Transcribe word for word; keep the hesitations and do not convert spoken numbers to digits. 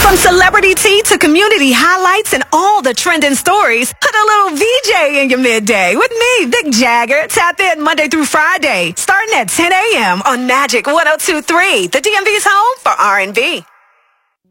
From celebrity tea to community highlights and all the trending stories, put a little V J in your midday with me, Vic Jagger. Tap in Monday through Friday, starting at ten a.m. on Magic one oh two point three, the D M V's home for R and B.